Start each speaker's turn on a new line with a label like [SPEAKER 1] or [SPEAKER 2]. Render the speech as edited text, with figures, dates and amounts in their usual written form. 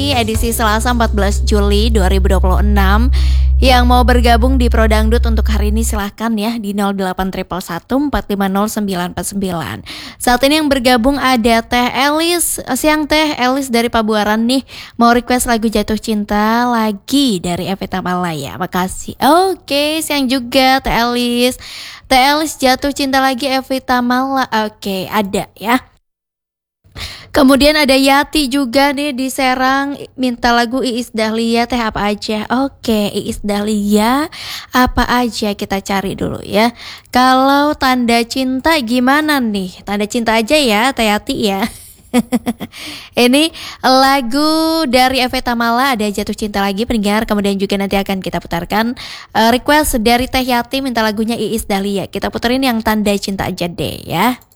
[SPEAKER 1] Yati edisi Selasa 14 Juli 2026. Yang mau bergabung di Pro Dangdut untuk hari ini silahkan ya di 08111 450 949. Saat ini yang bergabung ada Teh Elis. Siang Teh Elis dari Pabuaran nih. Mau request lagu Jatuh Cinta lagi dari Evita Malaya. Makasih. Oke, siang juga Teh Elis. Teh Elis Jatuh Cinta lagi Evita Mala. Oke, ada ya. Kemudian ada Yati juga nih di Serang, minta lagu Iis Dahlia. Teh apa aja? Oke, Iis Dahlia apa aja kita cari dulu ya. Kalau tanda cinta gimana nih? Tanda cinta aja ya Teh Yati ya. Ini lagu dari Evita Mala, ada Jatuh Cinta lagi pendengar. Kemudian juga nanti akan kita putarkan request dari Teh Yati minta lagunya Iis Dahlia. Kita puterin yang tanda cinta aja deh ya.